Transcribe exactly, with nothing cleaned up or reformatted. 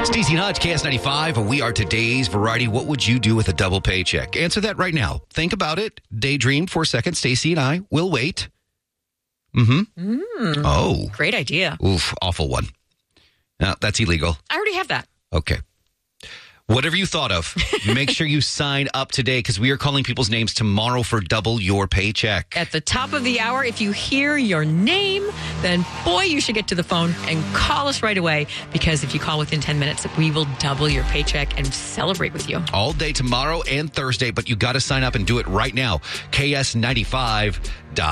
Stacey and Hodge, K S ninety-five. We are today's variety. What would you do with a double paycheck? Answer that right now. Think about it. Daydream for a second. Stacey and I will wait. Mm-hmm. Mm, oh. Great idea. Oof, awful one. No, that's illegal. I already have that. Okay. Whatever you thought of, make sure you sign up today because we are calling people's names tomorrow for double your paycheck. At the top of the hour, if you hear your name, then boy, you should get to the phone and call us right away because if you call within ten minutes, we will double your paycheck and celebrate with you. All day tomorrow and Thursday, but you got to sign up and do it right now. K S ninety-five dot com.